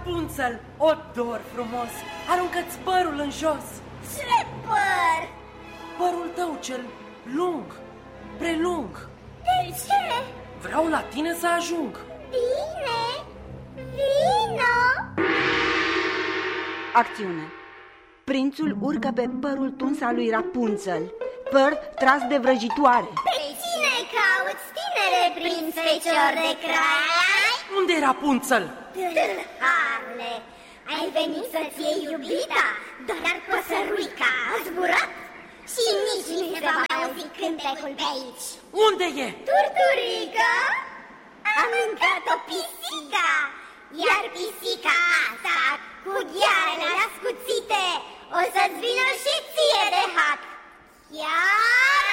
Rapunzel, odor frumos, aruncă-ți părul în jos. Ce păr? Părul tău cel lung, prelung. De ce? Vreau la tine să ajung. Bine, vino! Acțiune. Prințul urcă pe părul tuns al lui Rapunzel, păr tras de vrăjitoare. Pe cine cauți, tinere prinț fecior de crai? Unde e Rapunzel? Tâlharule, ai venit să-ți iei iubita, dar păsăruica a zburat și nici nu se va mai auzi cântecul pe aici. Unde e? Turturica a mâncat-o pisica, iar pisica asta, cu ghearele ascuțite, o să-ți vină și ție de hac. Chiar